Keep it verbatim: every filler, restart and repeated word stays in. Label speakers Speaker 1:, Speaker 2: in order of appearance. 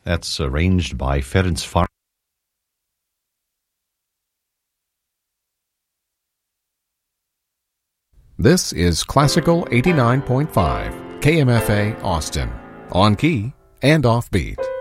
Speaker 1: That's arranged by Ferenc Far.
Speaker 2: This is Classical eighty-nine point five, K M F A Austin, on key and offbeat.